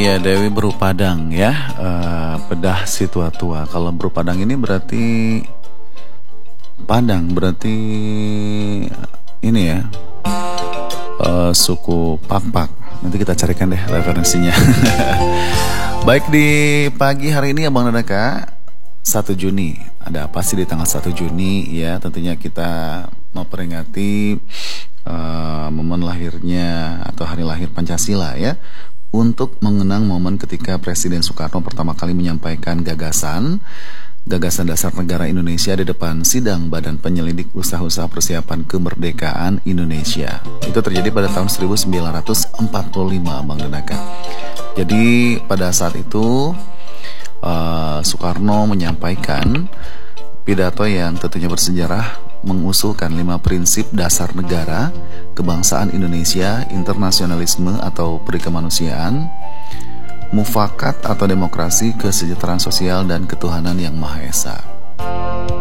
Iya, Dewi Berupadang ya, Pedah Situatua. Kalau Berupadang ini berarti Padang, berarti ini ya, suku Pakpak. Nanti kita carikan deh referensinya. Baik, di pagi hari ini Abang Dadaka 1 Juni. Ada apa sih di tanggal 1 Juni ya? Tentunya kita memperingati momen lahirnya atau hari lahir Pancasila ya, untuk mengenang momen ketika Presiden Soekarno pertama kali menyampaikan gagasan dasar negara Indonesia di depan sidang Badan Penyelidik Usaha-usaha Persiapan Kemerdekaan Indonesia. Itu terjadi pada tahun 1945, Bang Dadaka. Jadi pada saat itu Soekarno menyampaikan pidato yang tentunya bersejarah, mengusulkan 5 prinsip dasar negara, kebangsaan Indonesia, internasionalisme atau perikemanusiaan, mufakat atau demokrasi, kesejahteraan sosial, dan ketuhanan yang Maha Esa.